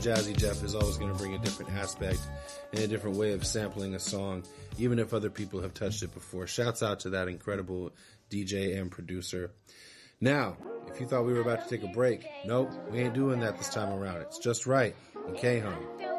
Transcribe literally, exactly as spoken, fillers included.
Jazzy Jeff is always going to bring a different aspect and a different way of sampling a song, even if other people have touched it before. Shouts out to that incredible D J and producer. Now, if you thought we were about to take a break, nope, we ain't doing that this time around. It's Just Right and K-Hum.